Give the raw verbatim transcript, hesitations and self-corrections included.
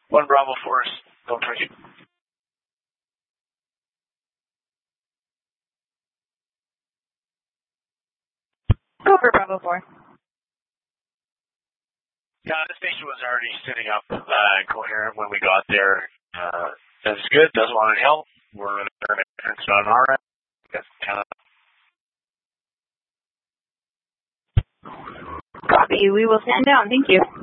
One Bravo Force, don't touch it. Go for Bravo four. Yeah, the station was already sitting up uh, coherent when we got there. Uh, that's good. Doesn't want any help. We're it's on our end. That's kind of Copy. We will stand down. Thank you.